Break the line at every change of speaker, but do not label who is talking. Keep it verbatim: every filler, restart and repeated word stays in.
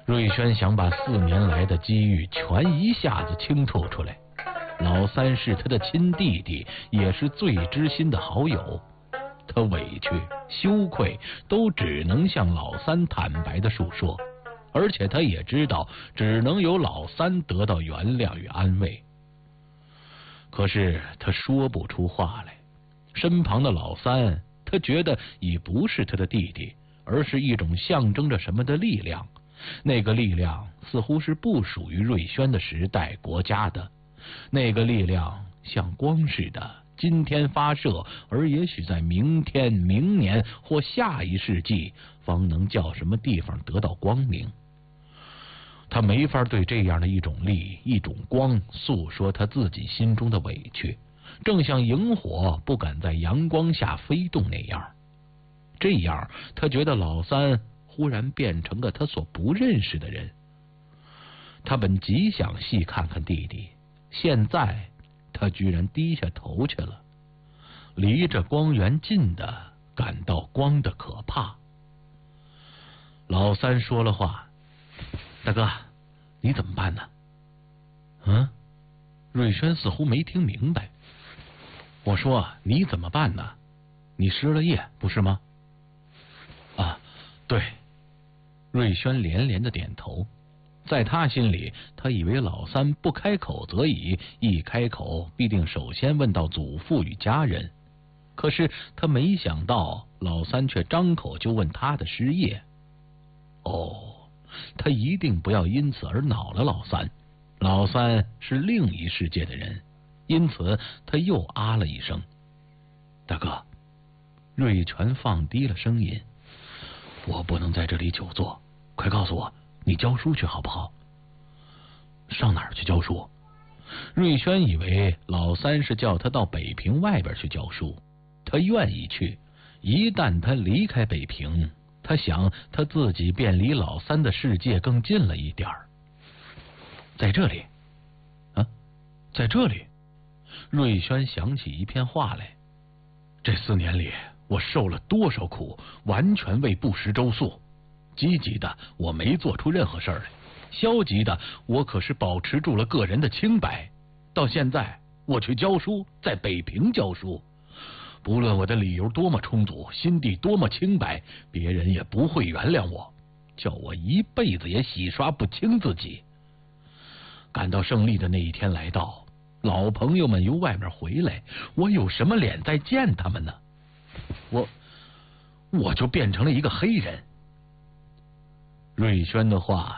瑞轩想把四年来的机遇全一下子清楚出来。老三是他的亲弟弟，也是最知心的好友。他委屈、羞愧都只能向老三坦白的述说，而且他也知道，只能由老三得到原谅与安慰。可是他说不出话来。身旁的老三，他觉得已不是他的弟弟，而是一种象征着什么的力量。那个力量似乎是不属于瑞轩的时代、国家的。那个力量像光似的，今天发射，而也许在明天、明年或下一世纪，方能叫什么地方得到光明。他没法对这样的一种力、一种光诉说他自己心中的委屈，正像萤火不敢在阳光下飞动那样。这样，他觉得老三忽然变成个他所不认识的人。他本极想细看看弟弟，现在他居然低下头去了。离着光源近的感到光的可怕。老三说了话：“大哥，你怎么办呢？”嗯，瑞轩似乎没听明白。我说你怎么办呢？你失了业不是吗？啊，对。瑞轩连连的点头。在他心里，他以为老三不开口则已，一开口必定首先问到祖父与家人。可是他没想到，老三却张口就问他的失业。哦，他一定不要因此而恼了老三。老三是另一世界的人，因此他又啊了一声。大哥，瑞全放低了声音，我不能在这里久坐，快告诉我，你教书去好不好？上哪儿去教书？瑞轩以为老三是叫他到北平外边去教书，他愿意去。一旦他离开北平，他想他自己便离老三的世界更近了一点儿。在这里啊，在这里。瑞轩想起一片话来，这四年里我受了多少苦，完全为不食周粟。积极的我没做出任何事儿来，消极的我可是保持住了个人的清白。到现在我去教书，在北平教书，不论我的理由多么充足，心地多么清白，别人也不会原谅我，叫我一辈子也洗刷不清自己。赶到胜利的那一天来到，老朋友们由外面回来，我有什么脸再见他们呢？我我就变成了一个黑人。瑞轩的话